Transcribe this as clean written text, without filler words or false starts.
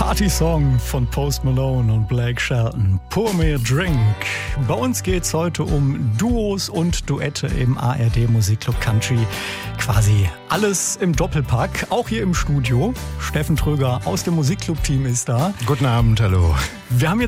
Partysong von Post Malone und Blake Shelton. Pour me a drink. Bei uns geht's heute um Duos und Duette im ARD Musikclub Country. Quasi alles im Doppelpack, auch hier im Studio. Steffen Tröger aus dem Musikclub-Team ist da. Guten Abend, hallo. Wir haben jetzt